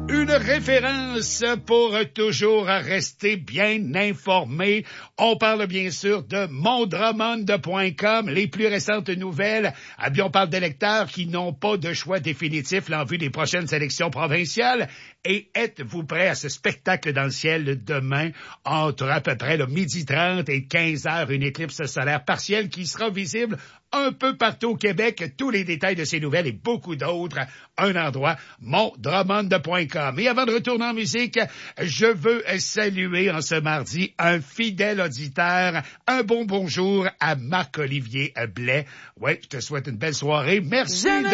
Une référence pour toujours rester bien informé. On parle bien sûr de mondromonde.com, les plus récentes nouvelles. Ah bien, on parle d'électeurs qui n'ont pas de choix définitif en vue des prochaines élections provinciales. Et êtes-vous prêts à ce spectacle dans le ciel demain, entre à peu près le 12h30 et 15h, une éclipse solaire partielle qui sera visible un peu partout au Québec. Tous les détails de ces nouvelles et beaucoup d'autres, un endroit, mondromonde.com. Et avant de retourner en musique, je veux saluer en ce mardi un fidèle auditeur. Un bon bonjour à Marc-Olivier Blais. Ouais, je te souhaite une belle soirée. Merci.